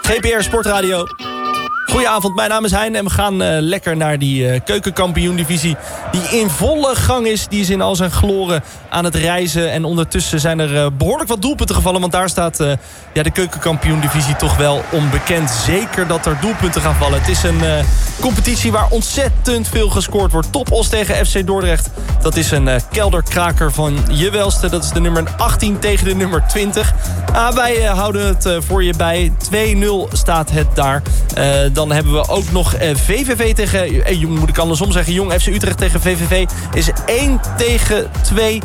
GPR Sportradio. Goedenavond, mijn naam is Hein en we gaan lekker naar die keukenkampioen-divisie die in volle gang is. Die is in al zijn gloren aan het reizen en ondertussen zijn er behoorlijk wat doelpunten gevallen. Want daar staat de keukenkampioen-divisie toch wel onbekend. Zeker dat er doelpunten gaan vallen. Het is een competitie waar ontzettend veel gescoord wordt. Top Os tegen FC Dordrecht. Dat is een kelderkraker van je welste. Dat is de nummer 18 tegen de nummer 20. Wij houden het voor je bij. 2-0 staat het daar. Dan hebben we ook nog VVV tegen... moet ik andersom zeggen. Jong FC Utrecht tegen VVV is 1 tegen 2.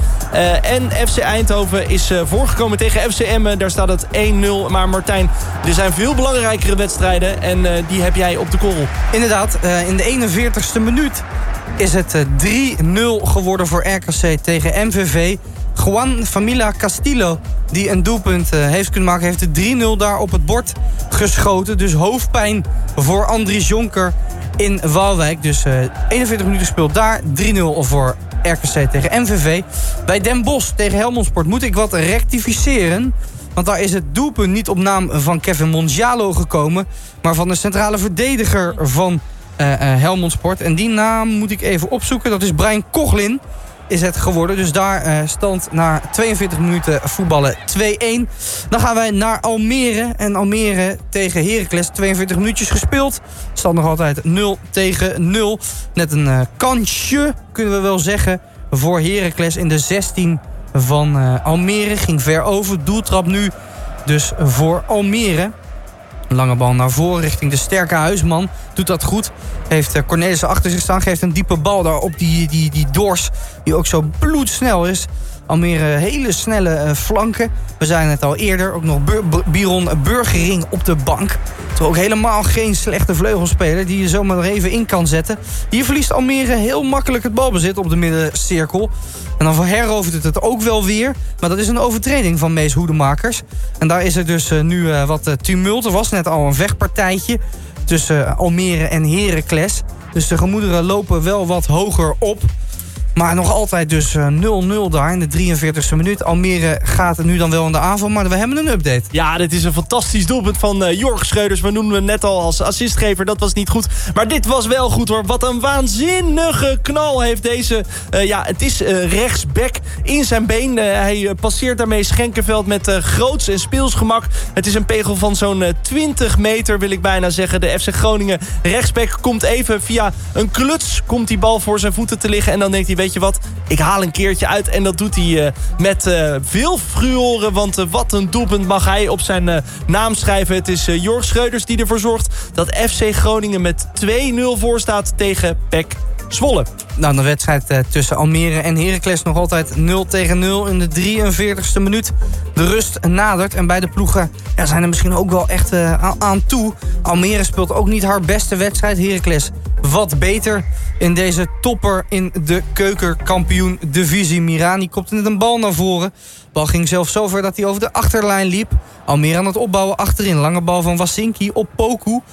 En FC Eindhoven is voorgekomen tegen FC Emmen. Daar staat het 1-0. Maar Martijn, er zijn veel belangrijkere wedstrijden. En die heb jij op de korrel. Inderdaad, in de 41ste minuut is het 3-0 geworden voor RKC tegen MVV. Juan Familia Castillo, die een doelpunt heeft kunnen maken, heeft de 3-0 daar op het bord geschoten. Dus hoofdpijn voor Andries Jonker in Waalwijk. Dus 41 minuten speelt daar, 3-0 voor RKC tegen MVV. Bij Den Bosch tegen Helmond Sport moet ik wat rectificeren. Want daar is het doelpunt niet op naam van Kevin Mondialo gekomen, maar van de centrale verdediger van Helmond Sport. En die naam moet ik even opzoeken. Dat is Brian Koglin. Is het geworden. Dus daar stand na 42 minuten voetballen 2-1. Dan gaan wij naar Almere. En Almere tegen Heracles. 42 minuutjes gespeeld. Stand nog altijd 0 tegen 0. Net een kansje, kunnen we wel zeggen, voor Heracles in de 16 van Almere. Ging ver over. Doeltrap nu dus voor Almere. Lange bal naar voren richting de sterke Huisman. Doet dat goed. Heeft Cornelissen achter zich staan. Geeft een diepe bal daar op die Dors. Die ook zo bloedsnel is. Almere hele snelle flanken. We zeiden het al eerder. Ook nog Biron Burgering op de bank. Toch ook helemaal geen slechte vleugelspeler die je zomaar er even in kan zetten. Hier verliest Almere heel makkelijk het balbezit op de middencirkel. En dan herovert het ook wel weer. Maar dat is een overtreding van Mees Hoedemakers. En daar is er dus nu wat tumult. Er was net al een vechtpartijtje tussen Almere en Heracles. Dus de gemoederen lopen wel wat hoger op. Maar nog altijd dus 0-0 daar in de 43e minuut. Almere gaat nu dan wel in de aanval, maar we hebben een update. Ja, dit is een fantastisch doelpunt van Jorg Schreuders. We noemden hem net al als assistgever, dat was niet goed. Maar dit was wel goed hoor. Wat een waanzinnige knal heeft deze... het is rechtsback in zijn been. Hij passeert daarmee Schenkenveld met groots en speelsgemak. Het is een pegel van zo'n 20 meter, wil ik bijna zeggen. De FC Groningen rechtsback komt even via een kluts. Komt die bal voor zijn voeten te liggen en dan denkt hij... Weet je wat, ik haal een keertje uit. En dat doet hij met veel furoren. Want wat een doelpunt mag hij op zijn naam schrijven. Het is Jorg Schreuders die ervoor zorgt dat FC Groningen met 2-0 voor staat tegen PEC Zwolle. Nou, de wedstrijd tussen Almere en Heracles nog altijd 0 tegen 0 in de 43e minuut. De rust nadert en beide ploegen zijn er misschien ook wel echt aan toe. Almere speelt ook niet haar beste wedstrijd. Heracles wat beter in deze topper in de keukenkampioen-divisie. Mirani kopte net een bal naar voren. De bal ging zelfs zo ver dat hij over de achterlijn liep. Almere aan het opbouwen achterin. Lange bal van Wasinki op Poku.